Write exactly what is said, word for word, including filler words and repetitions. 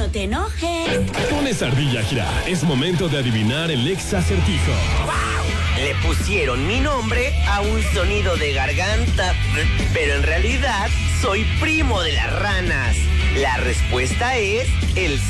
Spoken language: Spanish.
no te enojes. Pones ardilla a girar. Es momento de adivinar el ex acertijo. Le pusieron mi nombre a un sonido de garganta, pero en realidad soy primo de las ranas. La respuesta es el